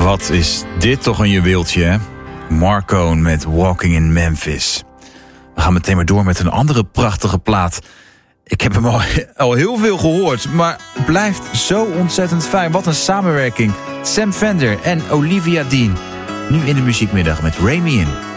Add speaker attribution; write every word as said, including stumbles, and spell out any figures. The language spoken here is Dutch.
Speaker 1: Wat is dit toch een juweeltje, hè? Marcone met Walking in Memphis. We gaan meteen maar door met een andere prachtige plaat. Ik heb hem al, al heel veel gehoord, maar blijft zo ontzettend fijn. Wat een samenwerking. Sam Fender en Olivia Dean. Nu in de muziekmiddag met Ray Me In.